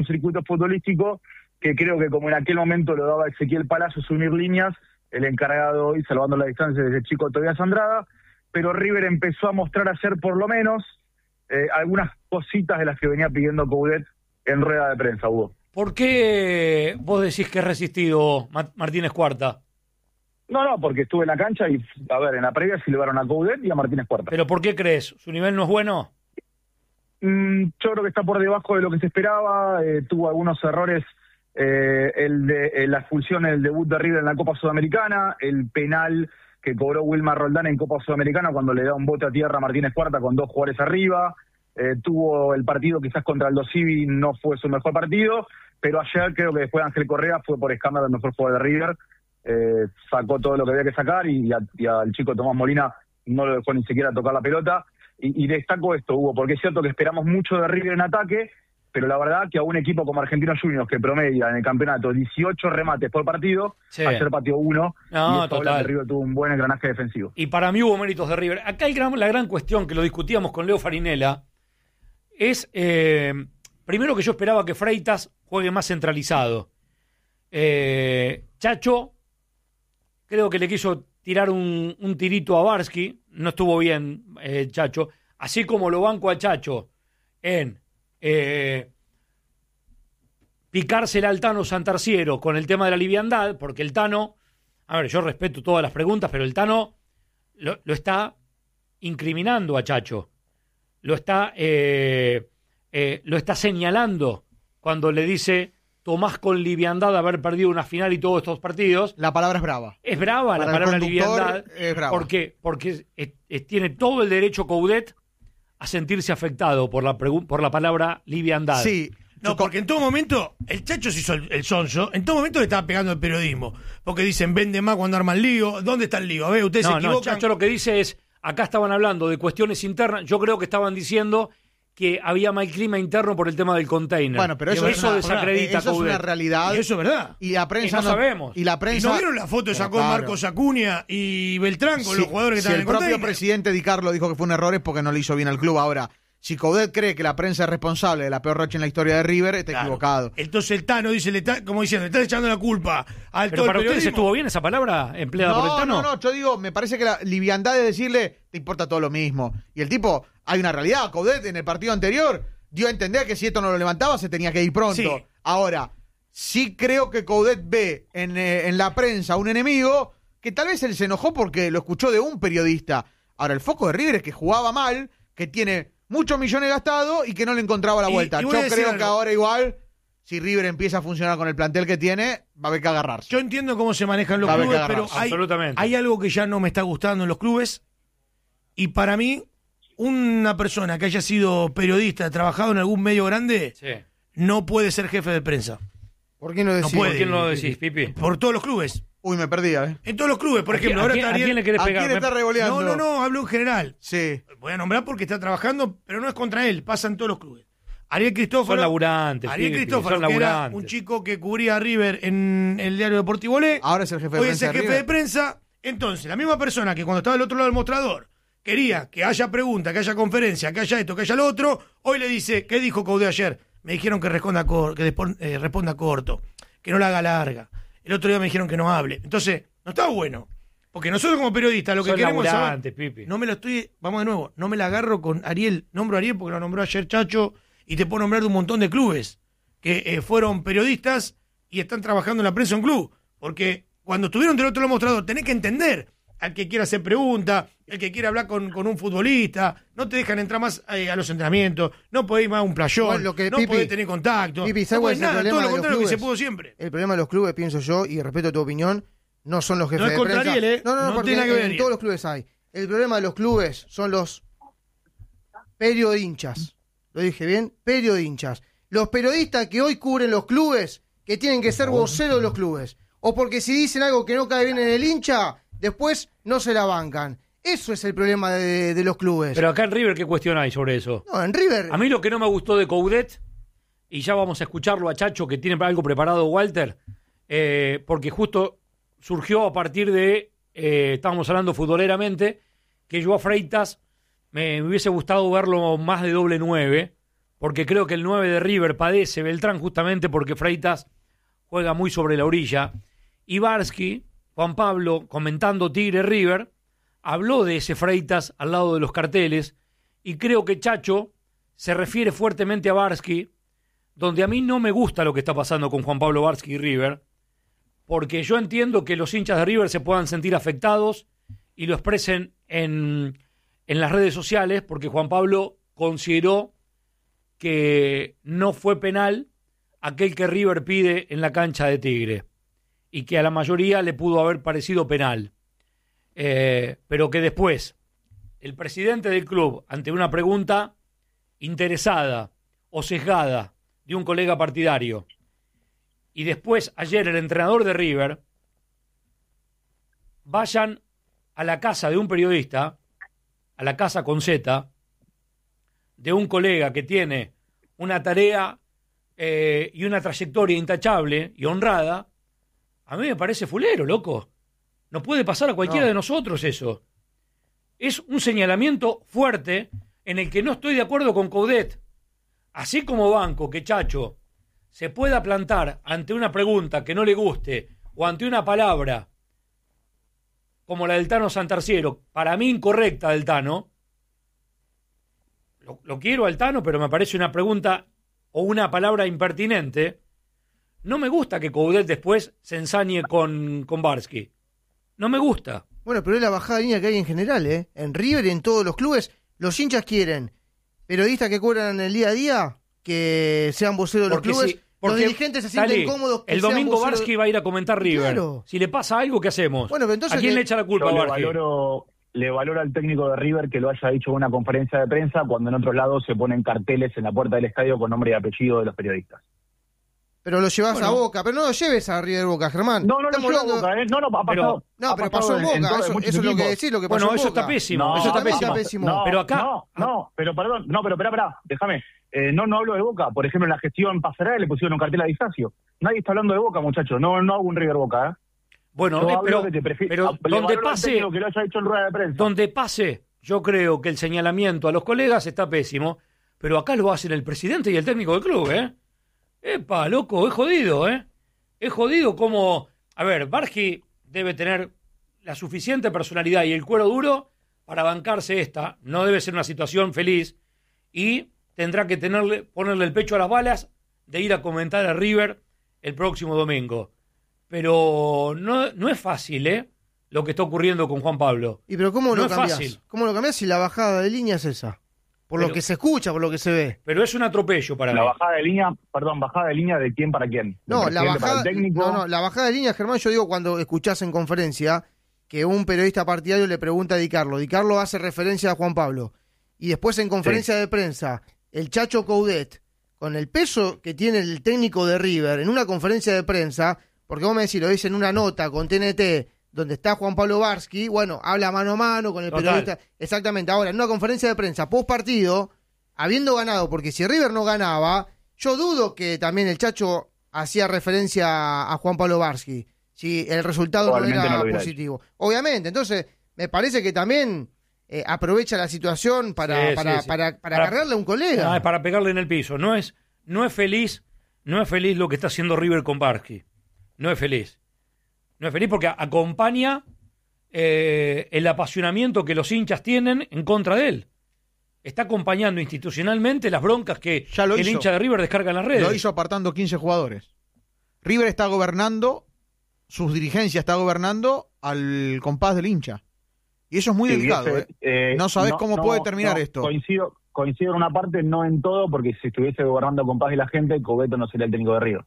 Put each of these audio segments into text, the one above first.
un circuito futbolístico que creo que como en aquel momento lo daba Ezequiel Palacios, unir líneas, el encargado hoy, salvando la distancia desde chico Tobias Andrada, pero River empezó a mostrar ayer por lo menos algunas cositas de las que venía pidiendo Coudet en rueda de prensa, Hugo. ¿Por qué vos decís que es resistido Martínez Cuarta? No, porque estuve en la cancha y, a ver, en la previa silbaron a Coudet y a Martínez Cuarta. ¿Pero por qué crees? ¿Su nivel no es bueno? Yo creo que está por debajo de lo que se esperaba, tuvo algunos errores, la expulsión, el debut de River en la Copa Sudamericana, el penal que cobró Wilmar Roldán en Copa Sudamericana cuando le da un bote a tierra a Martínez Cuarta con 2 jugadores arriba, tuvo el partido quizás contra el Dosivi, no fue su mejor partido, pero ayer creo que después Ángel Correa fue por escándalo el mejor jugador de River, sacó todo lo que había que sacar y al chico Tomás Molina no lo dejó ni siquiera tocar la pelota, y destaco esto, Hugo, porque es cierto que esperamos mucho de River en ataque, pero la verdad que a un equipo como Argentinos Juniors, que promedia en el campeonato 18 remates por partido, sí, ayer pateó 1, y total, River tuvo un buen engranaje defensivo. Y para mí hubo méritos de River. Acá la gran cuestión que lo discutíamos con Leo Farinella es, primero que yo esperaba que Freitas juegue más centralizado. Chacho, creo que le quiso tirar un tirito a Barsky, no estuvo bien Chacho, así como lo banco a Chacho en picársela al Tano Santarciero con el tema de la liviandad, porque el Tano, a ver, yo respeto todas las preguntas, pero el Tano lo está incriminando a Chacho, lo está señalando cuando le dice: tomás con liviandad haber perdido una final y todos estos partidos. La palabra es brava. Es brava la palabra liviandad. Es brava. Porque tiene todo el derecho Coudet a sentirse afectado por la palabra liviandad. Sí. No, porque en todo momento, el Chacho se hizo el sonso, en todo momento le estaba pegando el periodismo. Porque dicen, vende más cuando arma el lío. ¿Dónde está el lío? A ver, ustedes se equivocan. No, Chacho lo que dice es, acá estaban hablando de cuestiones internas, yo creo que estaban diciendo que había mal clima interno por el tema del container. Bueno, pero eso desacredita eso es una realidad. Y eso es verdad. Y la prensa no sabemos. Y la prensa. ¿Y no vieron la foto que sacó Marcos Acuña y Beltrán con los jugadores que estaban en el container? Si el propio presidente Di Carlo dijo que fue un error es porque no le hizo bien al club. Ahora, si Coudet cree que la prensa es responsable de la peor racha en la historia de River, está equivocado. Entonces el Tano dice, como diciendo, le está echando la culpa al Pero para ustedes estuvo bien esa palabra empleada por el Tano. No, yo digo, me parece que la liviandad de decirle, te importa todo lo mismo. Y el tipo, hay una realidad, Coudet en el partido anterior dio a entender que si esto no lo levantaba se tenía que ir pronto. Sí. Ahora, sí creo que Coudet ve en la prensa un enemigo que tal vez él se enojó porque lo escuchó de un periodista. Ahora, el foco de River es que jugaba mal, que tiene muchos millones gastados y que no le encontraba la vuelta. Yo creo que ahora igual, si River empieza a funcionar con el plantel que tiene, va a haber que agarrarse. Yo entiendo cómo se manejan los clubes, pero hay algo que ya no me está gustando en los clubes, y para mí, una persona que haya sido periodista, trabajado en algún medio grande, no puede ser jefe de prensa. ¿Por qué no decís? ¿Por qué no lo decís, Pipi? Por todos los clubes. Uy, me perdí, En todos los clubes, por ejemplo. ¿A quién le querés pegar? ¿A quién está revoleando? No, hablo en general. Sí. Voy a nombrar porque está trabajando, pero no es contra él, pasa en todos los clubes. Ariel Cristófaro. Son laburantes. Ariel Cristófaro, que era un chico que cubría a River en el diario Deportivo Le. Ahora es el jefe de prensa. Hoy es el jefe de prensa. Entonces, la misma persona que cuando estaba del otro lado del mostrador quería que haya pregunta, que haya conferencia, que haya esto, que haya lo otro, hoy le dice, ¿qué dijo Coudet ayer? Me dijeron que responda corto, que no la haga larga. El otro día me dijeron que no hable. Entonces, no está bueno. Porque nosotros como periodistas lo que queremos saber, Pipi. Vamos de nuevo, no me la agarro con Ariel, nombro a Ariel porque lo nombró ayer Chacho, y te puedo nombrar de un montón de clubes que fueron periodistas y están trabajando en la prensa en club. Porque cuando estuvieron del otro lado del mostrador, tenés que entender al que quiera hacer preguntas, el que quiera hablar con un futbolista, no te dejan entrar más a los entrenamientos, no podés ir más a un playón, no podés tener contacto, Pipi, no podés nada, todo lo contrario que se pudo siempre. El problema de los clubes, pienso yo, y respeto tu opinión, no son los jefes de prensa. No es contra Ariel, No, porque tiene nada que ver. En todos los clubes hay. El problema de los clubes son los periodinchas. Lo dije bien, periodinchas. Los periodistas que hoy cubren los clubes, que tienen que ser voceros de los clubes. O porque si dicen algo que no cae bien en el hincha, después no se la bancan. Eso es el problema de los clubes. Pero acá en River, ¿qué cuestión hay sobre eso? No, en River... A mí lo que no me gustó de Coudet, y ya vamos a escucharlo a Chacho, que tiene algo preparado Walter, porque justo surgió a partir de, estábamos hablando futboleramente, que yo a Freitas me hubiese gustado verlo más de doble 9, porque creo que el 9 de River padece Beltrán justamente porque Freitas juega muy sobre la orilla. Y Barsky, Juan Pablo, comentando Tigre River, habló de ese Freitas al lado de los carteles, y creo que Chacho se refiere fuertemente a Barsky, donde a mí no me gusta lo que está pasando con Juan Pablo Barsky y River, porque yo entiendo que los hinchas de River se puedan sentir afectados y lo expresen en las redes sociales, porque Juan Pablo consideró que no fue penal aquel que River pide en la cancha de Tigre, y que a la mayoría le pudo haber parecido penal. Pero que después el presidente del club, ante una pregunta interesada o sesgada de un colega partidario, y después ayer el entrenador de River, vayan a la casa de un periodista, a la casa con Z, de un colega que tiene una tarea y una trayectoria intachable y honrada, a mí me parece fulero, loco. No puede pasar a cualquiera de nosotros eso. Es un señalamiento fuerte en el que no estoy de acuerdo con Coudet. Así como banco que Chacho se pueda plantar ante una pregunta que no le guste o ante una palabra como la del Tano Santarciero, para mí incorrecta del Tano, lo quiero al Tano, pero me parece una pregunta o una palabra impertinente. No me gusta que Coudet después se ensañe con Barsky. No me gusta. Bueno, pero es la bajada de línea que hay en general, ¿eh? En River y en todos los clubes, los hinchas quieren periodistas que cobran en el día a día, que sean voceros de los clubes. Los dirigentes se sienten cómodos. El domingo Barsky va a ir a comentar River. Claro. Si le pasa algo, ¿qué hacemos? Bueno, pero entonces ¿a quién le echa la culpa a Barsky? Le valoro al técnico de River que lo haya dicho en una conferencia de prensa cuando en otros lados se ponen carteles en la puerta del estadio con nombre y apellido de los periodistas. Pero lo llevas a Boca, pero no lo lleves a River Boca, Germán. No lo llevo a Boca, ¿eh? No, ha pasado. Pero pasó en Boca, eso es lo que decís, lo que pasó en Boca. Eso está pésimo, eso está pésimo. Pero acá... pero perdón, pero espera, déjame. No hablo de Boca. Por ejemplo, en la gestión pasarela le pusieron un cartel a Distacio. Nadie está hablando de Boca, muchachos. No hago un River Boca, ¿eh? Bueno, pero donde pase, que lo haya hecho en rueda de prensa. Donde pase, yo creo que el señalamiento a los colegas está pésimo, pero acá lo hacen el presidente y el técnico del club, ¿eh? Epa, loco, es jodido, ¿eh? Es jodido como... A ver, Barsky debe tener la suficiente personalidad y el cuero duro para bancarse esta. No debe ser una situación feliz y tendrá que ponerle el pecho a las balas de ir a comentar a River el próximo domingo. Pero no es fácil, ¿eh? Lo que está ocurriendo con Juan Pablo. ¿Y pero cómo no lo cambiás? ¿Cómo lo cambiás si la bajada de línea es esa? Lo que se escucha, por lo que se ve. Pero es un atropello para mí. Bajada de línea ¿de quién para quién? No, la bajada de línea, Germán, yo digo cuando escuchás en conferencia que un periodista partidario le pregunta a Di Carlo hace referencia a Juan Pablo, y después en conferencia de prensa, el Chacho Coudet, con el peso que tiene el técnico de River, en una conferencia de prensa, porque vos me decís, lo dice en una nota con TNT, donde está Juan Pablo Barsky, bueno, habla mano a mano con el periodista. Exactamente. Ahora, en una conferencia de prensa post partido, habiendo ganado, porque si River no ganaba, yo dudo que también el Chacho hacía referencia a Juan Pablo Barsky, si el resultado no era positivo. Obviamente, entonces, me parece que también aprovecha la situación para cargarle a un colega. Para pegarle en el piso. No es feliz lo que está haciendo River con Barsky. No es feliz. No es feliz porque acompaña el apasionamiento que los hinchas tienen en contra de él. Está acompañando institucionalmente las broncas que el hincha de River descarga en las redes. Lo hizo apartando 15 jugadores. River está gobernando, sus dirigencias está gobernando al compás del hincha. Y eso es muy delicado. No sabés cómo puede terminar esto. Coincido en una parte, no en todo, porque si estuviese gobernando al compás de la gente, Cobeto no sería el técnico de River.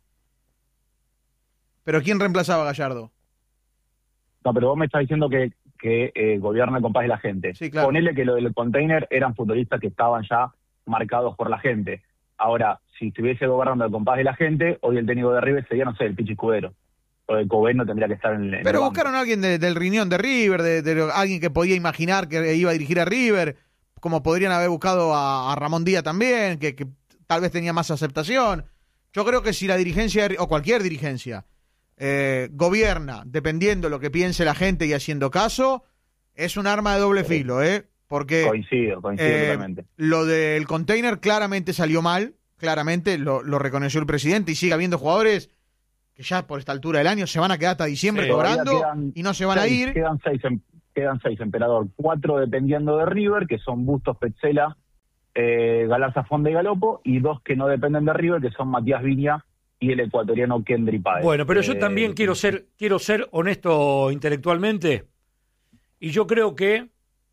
¿Pero quién reemplazaba a Gallardo? No, pero vos me estás diciendo que gobierna el compás de la gente. Sí, claro. Ponele que lo del container eran futbolistas que estaban ya marcados por la gente. Ahora, si estuviese gobernando el compás de la gente, hoy el técnico de River sería, no sé, el Pichi Escudero. O el Coben no tendría que estar en Pero el buscaron a alguien del riñón de River, de alguien que podía imaginar que iba a dirigir a River, como podrían haber buscado a Ramón Díaz también, que tal vez tenía más aceptación. Yo creo que si la dirigencia, o cualquier dirigencia, gobierna dependiendo de lo que piense la gente y haciendo caso, es un arma de doble filo, Porque Coincido totalmente. lo del container claramente salió mal, claramente lo reconoció el presidente, y sigue habiendo jugadores que ya por esta altura del año se van a quedar hasta diciembre Sí, cobrando y no se van a ir. Quedan seis, Emperador. 4 dependiendo de River, que son Bustos, Petzela, Galarza, Fonda y Galopo, y 2 que no dependen de River, que son Matías Viña y el ecuatoriano Kendry Páez. Bueno, pero yo también quiero ser honesto intelectualmente, y yo creo que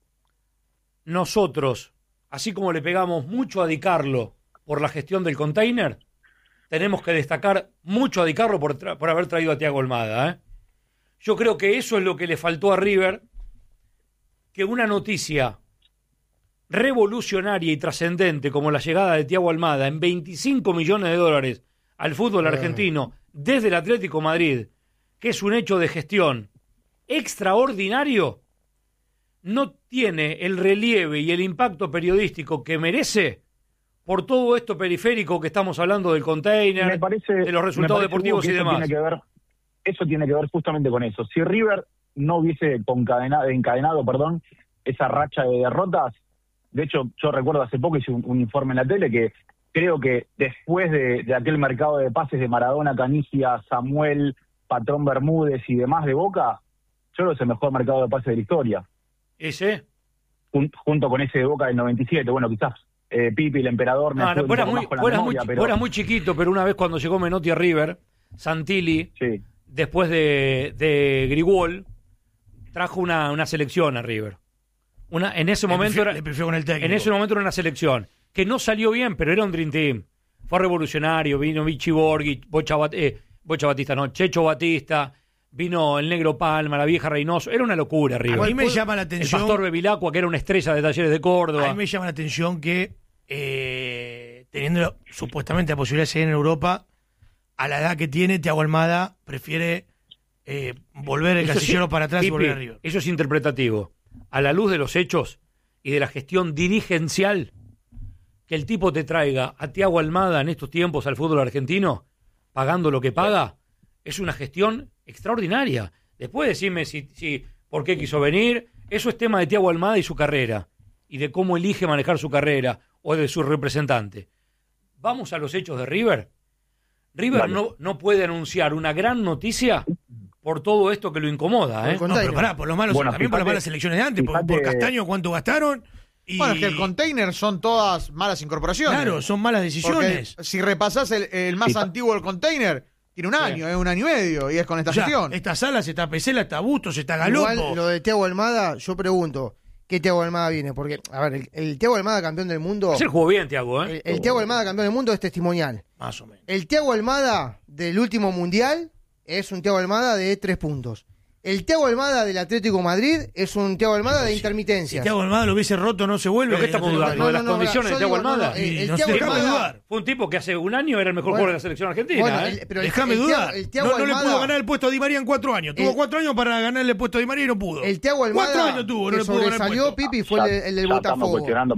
nosotros, así como le pegamos mucho a Di Carlo por la gestión del container, tenemos que destacar mucho a Di Carlo por haber traído a Thiago Almada, ¿eh? Yo creo que eso es lo que le faltó a River, que una noticia revolucionaria y trascendente como la llegada de Thiago Almada en 25 millones de dólares al fútbol argentino desde el Atlético Madrid, que es un hecho de gestión extraordinario, no tiene el relieve y el impacto periodístico que merece por todo esto periférico que estamos hablando del container, de los resultados deportivos y demás. Eso tiene que ver justamente con eso. Si River no hubiese encadenado esa racha de derrotas, de hecho yo recuerdo hace poco hice un informe en la tele que creo que después de aquel mercado de pases de Maradona, Canigia, Samuel, Patrón Bermúdez y demás de Boca, yo creo que es el mejor mercado de pases de la historia. ¿Ese? Junto con ese de Boca del 97, bueno, quizás Pipi, el Emperador... Fueras muy chiquito, pero una vez cuando llegó Menotti a River, Santilli, sí, después de Grigol, trajo una selección a River. En ese momento era una selección que no salió bien, pero era un Dream Team. Fue revolucionario, vino Vichy Borghi, Checho Batista, vino el Negro Palma, la vieja Reynoso. Era una locura, River. A mí me llama la atención... El Pastor Bevilacqua, que era una estrella de Talleres de Córdoba. A mí me llama la atención que, teniendo supuestamente la posibilidad de seguir en Europa, a la edad que tiene, Thiago Almada prefiere volver el casillero para atrás y volver a River. Eso es interpretativo. A la luz de los hechos y de la gestión dirigencial, que el tipo te traiga a Thiago Almada en estos tiempos al fútbol argentino, pagando lo que paga, es una gestión extraordinaria. Después decime si por qué quiso venir. Eso es tema de Thiago Almada y su carrera, y de cómo elige manejar su carrera, o de su representante. Vamos a los hechos de River. River no puede anunciar una gran noticia por todo esto que lo incomoda, ¿eh? No, pero pará, por lo malo, también por las malas elecciones de antes, por Castaño cuánto gastaron. Y... Bueno, es que el container son todas malas incorporaciones. Claro, son malas decisiones. Porque si repasás el más antiguo del container, tiene un año, un año y medio, y es con esta gestión. Está Salas, está Pesela, está Bustos, está Galopo. Igual, lo de Thiago Almada, yo pregunto, ¿qué Thiago Almada viene? Porque, a ver, el Thiago Almada campeón del mundo... Ayer jugó bien, Thiago, ¿eh? El Thiago Almada campeón del mundo es testimonial. Más o menos. El Thiago Almada del último mundial es un Thiago Almada de 3 puntos. El Thiago Almada del Atlético Madrid es un Thiago Almada de intermitencias. Si Thiago Almada lo hubiese roto, no se vuelve. ¿Lo que estamos dudando? ¿De las condiciones de Thiago Almada? El Thiago Almada fue un tipo que hace un año era el mejor jugador de la selección argentina. Pero déjame dudar. No le pudo ganar el puesto a Di María en 4 años. Tuvo 4 años para ganarle el puesto a Di María y no pudo. El Thiago Almada 4 años tuvo, no le pudo ganar el puesto. Pipi fue el del Botafogo.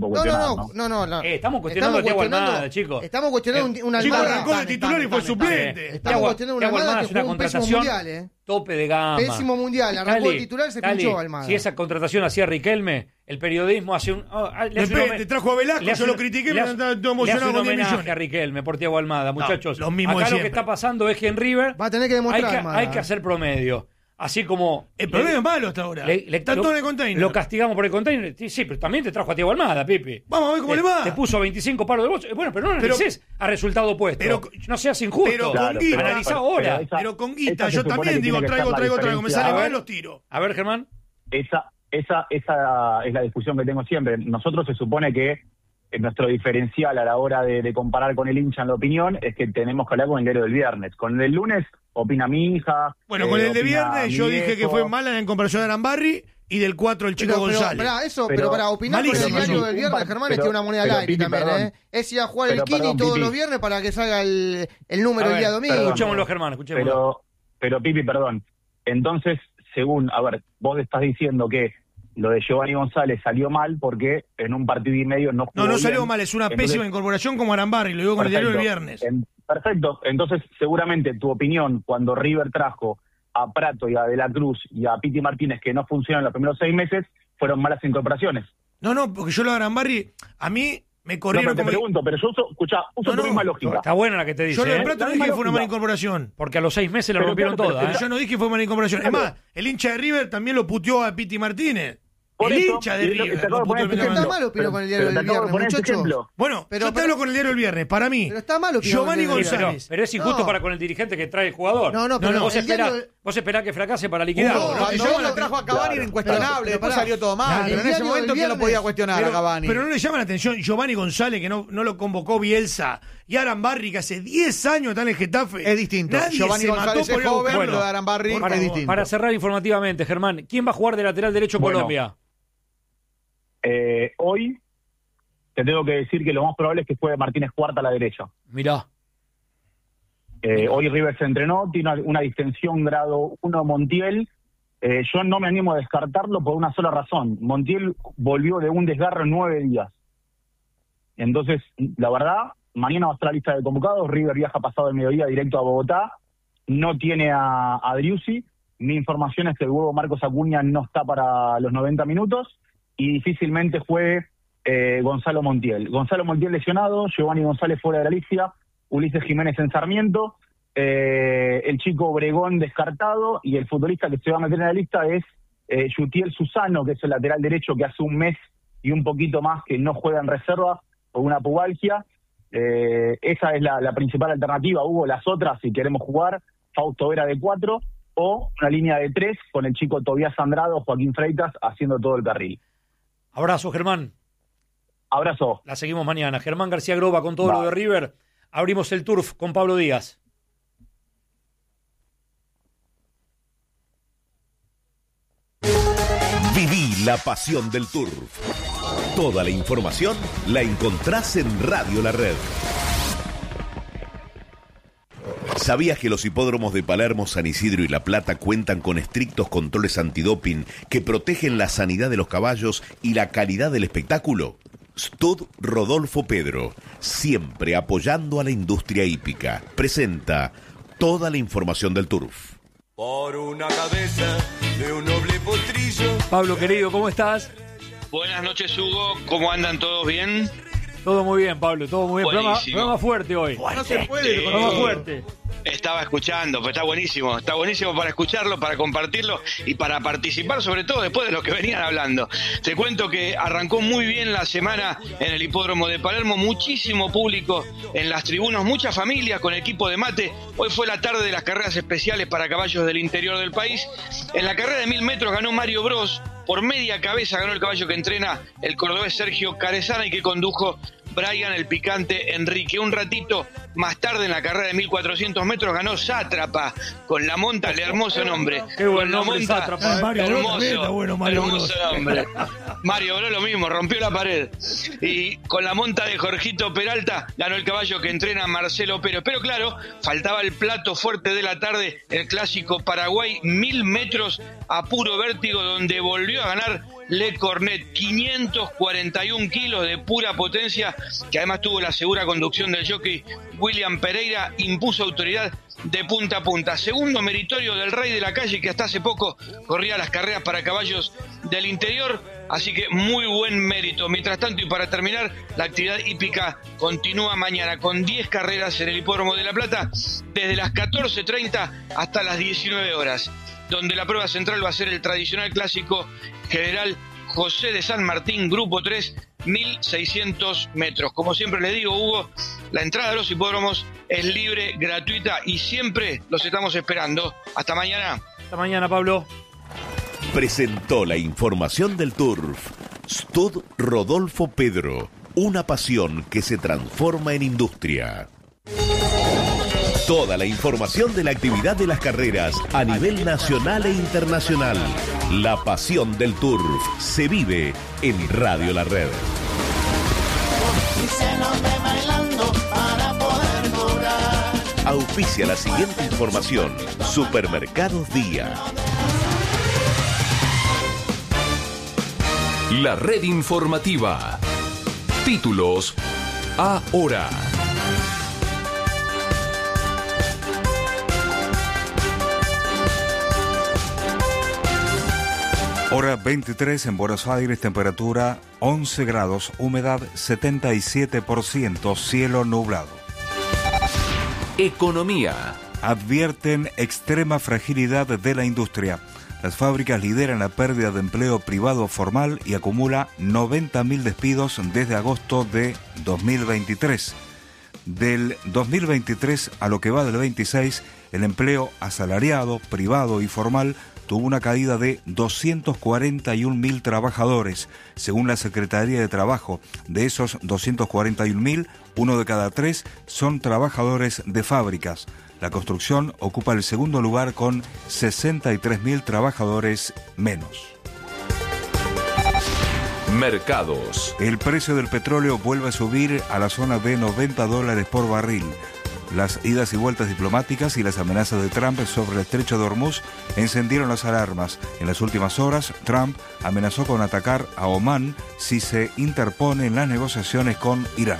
No. Estamos cuestionando a Thiago Almada, chicos. Estamos cuestionando un Almada. Almada. Arrancó de titular y fue suplente. Estamos cuestionando un Almada que jugó un pésimo mundial, tope de gama. Pésimo mundial, arrancó de titular, se pinchó Almada. Si esa contratación hacía Riquelme, el periodismo hace un... Te trajo a Velasco, yo lo critiqué, pero estaba todo emocionado con 10 millones. A Riquelme por Thiago Almada, muchachos. Lo mismo acá lo que está pasando es que en River va a tener que demostrar hay que hacer promedio. Así como... El promedio es malo hasta ahora. Está todo en el container. Lo castigamos por el container. Sí, pero también te trajo a Thiago Almada, Pipi. Vamos a ver cómo le va. Te puso 25 paros de bolsa. Bueno, pero no analices a resultado opuesto. Pero, no seas injusto. Pero con Guita. Analiza ahora. Pero con Guita, yo también digo, traigo. Me sale mal, los tiro. A ver, Germán. Esa es la discusión que tengo siempre. Nosotros se supone que nuestro diferencial a la hora de comparar con el hincha en la opinión es que tenemos que hablar con el diario del viernes. Con el del lunes opina mi hija. Bueno, con el de viernes yo dije que fue mala en comparación de Arambarri y del 4 el Chico González. Pero para opinar con el diario del viernes, Germán, tiene una moneda al aire también, Es ir a jugar el Kini todos los viernes para que salga el número el día domingo. Escuchémoslo, Germán, escuchémoslo. Pero Pipi, perdón. Entonces, según, vos estás diciendo que lo de Giovanni González salió mal porque en un partido y medio no jugó No salió bien. mal, es una pésima incorporación como Arambarri, lo digo con el diario del viernes. Perfecto, entonces seguramente tu opinión cuando River trajo a Prato y a De la Cruz y a Piti Martínez que no funcionan los primeros 6 meses fueron malas incorporaciones. No, porque yo lo de Arambarri, a mí me corrieron. Te pregunto, pero yo uso tu misma lógica. Está buena la que te dice. Yo lo de ¿eh? Prat no dije que fue una mala incorporación. Porque a los 6 meses la rompieron toda. Pero yo no dije que fue mala incorporación. Es más, el hincha de River también lo puteó a Piti Martínez. Por el eso, hincha de y River. lo poner este Está ejemplo. mal opino con el diario Pero del te acabo de viernes, poner este muchachos. ejemplo. Bueno, Pero- yo te hablo con el diario del viernes. Para mí, Pero está mal opinar Giovanni con el diario. González. Pero es injusto No. para con el dirigente que trae el jugador. No, pero Vos el diario- esperás que fracase para liquidarlo. No, ¿no? Cuando yo uno no- trajo a Cavani claro. era incuestionable, Pero después pará. salió todo mal. Claro, Pero en el ese diario momento, del ¿quién lo podía viernes- cuestionar a Cavani? Pero no le llama la atención Giovanni González, que no lo convocó Bielsa, y Arambarri, que hace 10 años está en el Getafe. Es distinto. Nadie Giovanni se mató González por es ir a joven, buscarlo. lo de Arambarri Para, es distinto. para cerrar informativamente, Germán, ¿quién va a jugar de lateral derecho en Bueno. Colombia? Hoy te tengo que decir que lo más probable es que juegue Martínez Cuarta a la derecha. Mirá. Hoy River se entrenó, tiene una distensión grado 1 Montiel. Yo no me animo a descartarlo por una sola razón. Montiel volvió de un desgarro en 9 días. Entonces, la verdad, mañana va a estar la lista de convocados. River viaja pasado el mediodía directo a Bogotá. No tiene a Driussi. Mi información es que el huevo Marcos Acuña no está para los 90 minutos y difícilmente juegue Gonzalo Montiel. Gonzalo Montiel lesionado, Giovanni González fuera de la lista, Ulises Jiménez en Sarmiento, el chico Obregón descartado y el futbolista que se va a meter en la lista es Yutiel Susano, que es el lateral derecho que hace un mes y un poquito más que no juega en reserva por una pubalgia. Esa es la principal alternativa, Hugo. Las otras, si queremos jugar, Fausto Vera de 4 o una línea de 3 con el chico Tobías Andrado, Joaquín Freitas haciendo todo el carril. Abrazo, Germán. Abrazo. La seguimos mañana. Germán García Groba con todo Va. lo de River. Abrimos el Turf con Pablo Díaz. Viví la pasión del Turf. Toda la información la encontrás en Radio La Red. ¿Sabías que los hipódromos de Palermo, San Isidro y La Plata cuentan con estrictos controles antidoping que protegen la sanidad de los caballos y la calidad del espectáculo? Stud Rodolfo Pedro, siempre apoyando a la industria hípica, presenta toda la información del Turf. Por una cabeza de un noble potrillo. Pablo, querido, ¿cómo estás? Buenas noches, Hugo. ¿Cómo andan todos bien? Todo muy bien, Pablo, todo muy bien. Programa, Buenísimo. programa fuerte hoy. No se puede. Programa fuerte. Estaba escuchando, pues está buenísimo para escucharlo, para compartirlo y para participar, sobre todo después de lo que venían hablando. Te cuento que arrancó muy bien la semana en el hipódromo de Palermo, muchísimo público en las tribunas, muchas familias con equipo de mate. Hoy fue la tarde de las carreras especiales para caballos del interior del país. En la carrera de 1000 metros ganó Mario Bros. Por media cabeza ganó el caballo que entrena el cordobés Sergio Carezana y que condujo Brian el Picante Enrique. Un ratito más tarde en la carrera de 1400 metros ganó Sátrapa con la monta, el hermoso nombre. Qué buen Con la nombre, monta, Sátrapa, Mario Bros hermoso, también está bueno, Mario hermoso Bros. nombre. Mario Bros lo mismo, rompió la pared. Y con la monta de Jorgito Peralta ganó el caballo que entrena Marcelo Pérez. Pero claro, faltaba el plato fuerte de la tarde, el clásico Paraguay, 1000 metros a puro vértigo, donde volvió a ganar Le Cornet, 541 kilos de pura potencia, que además tuvo la segura conducción del jockey William Pereira, impuso autoridad de punta a punta. Segundo meritorio del Rey de la Calle, que hasta hace poco corría las carreras para caballos del interior, así que muy buen mérito. Mientras tanto, y para terminar, la actividad hípica continúa mañana con 10 carreras en el Hipódromo de La Plata, desde las 14:30 hasta las 19 horas, donde la prueba central va a ser el tradicional clásico General José de San Martín, Grupo 3, 1600 metros. Como siempre les digo, Hugo, la entrada a los hipódromos es libre, gratuita y siempre los estamos esperando. Hasta mañana. Hasta mañana, Pablo. Presentó la información del Turf. Stud Rodolfo Pedro, una pasión que se transforma en industria. Toda la información de la actividad de las carreras a nivel nacional e internacional. La pasión del Turf se vive en Radio La Red. Auspicia la siguiente información. Supermercados Día. La red informativa. Títulos ahora. Hora 23 en Buenos Aires, temperatura 11 grados, humedad 77%, cielo nublado. Economía. Advierten extrema fragilidad de la industria. Las fábricas lideran la pérdida de empleo privado formal y acumula 90.000 despidos desde agosto de 2023. Del 2023 a lo que va del 26, el empleo asalariado, privado y formal tuvo una caída de 241.000 trabajadores, según la Secretaría de Trabajo. De esos 241.000, 1 de cada 3 son trabajadores de fábricas. La construcción ocupa el segundo lugar con 63.000 trabajadores menos. Mercados. El precio del petróleo vuelve a subir a la zona de $90 por barril. Las idas y vueltas diplomáticas y las amenazas de Trump sobre el estrecho de Hormuz encendieron las alarmas. En las últimas horas, Trump amenazó con atacar a Omán si se interpone en las negociaciones con Irán.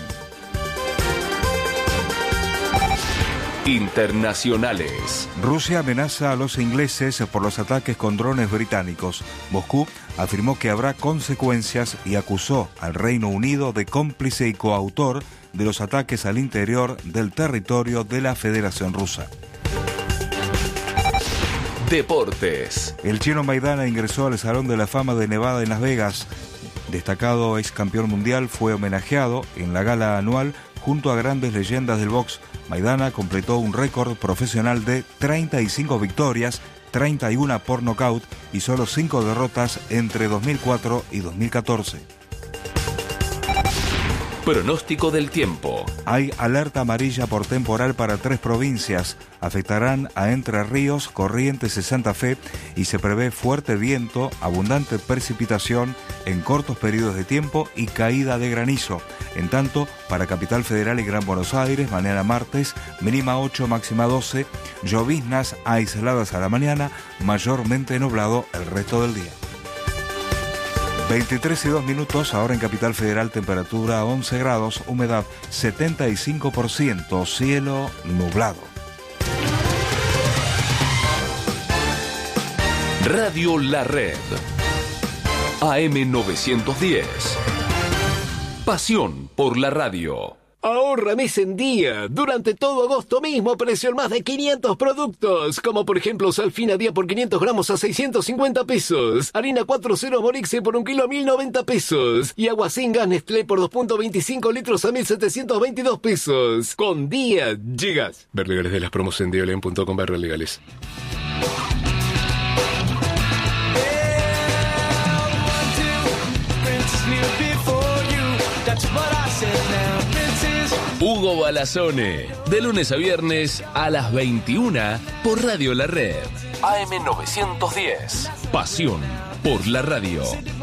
Internacionales. Rusia amenaza a los ingleses por los ataques con drones británicos. Moscú afirmó que habrá consecuencias y acusó al Reino Unido de cómplice y coautor de los ataques al interior del territorio de la Federación Rusa. Deportes. El chino Maidana ingresó al Salón de la Fama de Nevada en Las Vegas. Destacado ex campeón mundial, fue homenajeado en la gala anual junto a grandes leyendas del box. Maidana completó un récord profesional de 35 victorias, 31 por nocaut y solo 5 derrotas entre 2004 y 2014. Pronóstico del tiempo. Hay alerta amarilla por temporal para 3 provincias. Afectarán a Entre Ríos, Corrientes y Santa Fe y se prevé fuerte viento, abundante precipitación en cortos periodos de tiempo y caída de granizo. En tanto, para Capital Federal y Gran Buenos Aires, mañana martes, mínima 8, máxima 12, lloviznas aisladas a la mañana, mayormente nublado el resto del día. 23:02, ahora en Capital Federal, temperatura 11 grados, humedad 75%, cielo nublado. Radio La Red. AM910. Pasión por la radio. Ahorra mes en día. Durante todo agosto mismo, precio en más de 500 productos. Como por ejemplo, Salfina día por 500 gramos a 650 pesos. Harina 4.0 Morixe por 1 kilo a 1.090 pesos. Y agua sin gas Nestlé por 2.25 litros a 1.722 pesos. Con día llegas. Ver legales de las promos en dialen.com /legales. Hugo Balazone, de lunes a viernes a las 21 por Radio La Red. AM910. Pasión por la radio.